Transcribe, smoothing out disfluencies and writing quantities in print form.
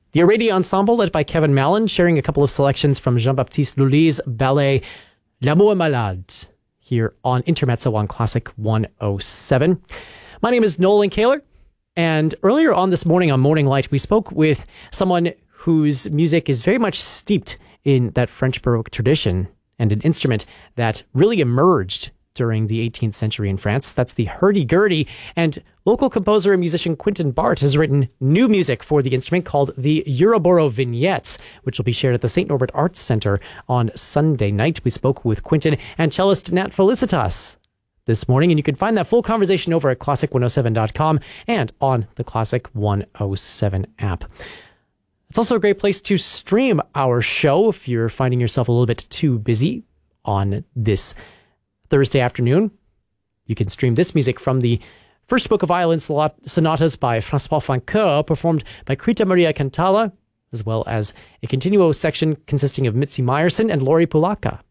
The Aradia Ensemble, led by Kevin Mallon, sharing a couple of selections from Jean-Baptiste Lully's ballet L'amour malade, here on Intermezzo on Classic 107. My name is Nolan Kaler, and earlier on this morning on Morning Light, we spoke with someone whose music is very much steeped in that French Baroque tradition and an instrument that really emerged during the 18th century in France. That's the hurdy-gurdy, and local composer and musician Quentin Bart has written new music for the instrument called the Euroboro Vignettes, which will be shared at the St. Norbert Arts Centre on Sunday night. We spoke with Quentin and cellist Nat Felicitas this morning, and you can find that full conversation over at classic107.com and on the Classic 107 app. It's also a great place to stream our show if you're finding yourself a little bit too busy on this Thursday afternoon. You can stream this music from the First Book of Violin Sonatas by Francois Francoeur, performed by Krita Maria Cantala, as well as a continuo section consisting of Mitzi Meyerson and Lori Pulaka.